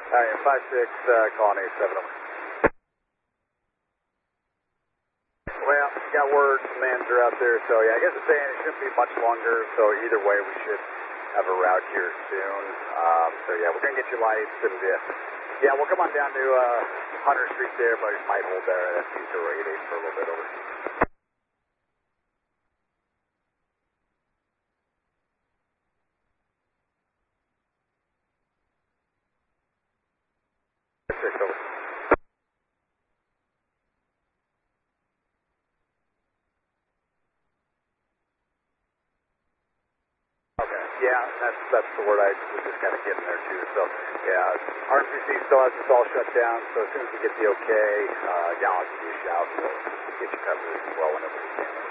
Alright, 5-6, calling 8-7. Well, got word some mans are out there, so yeah, I guess it's saying it shouldn't be much longer, so either way we should have a route here soon. So yeah, we're gonna get you lights, and yeah, we'll come on down to Hunter Street there, but it might hold there at T088 for a little bit over. Six over. Okay, yeah, that's the word I was just kind of getting there too. So yeah, RCC still has us all shut down. So as soon as we get the okay, yeah, I'll give you a shout. We'll get you covered as well whenever we can.